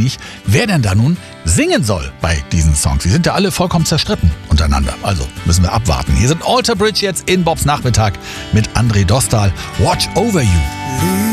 einig, wer denn da nun singen soll bei diesen Songs. Sie sind ja alle vollkommen zerstritten untereinander. Also müssen wir abwarten. Hier sind Alter Bridge jetzt in Bobs Nachmittag mit André Dostal. Watch Over You.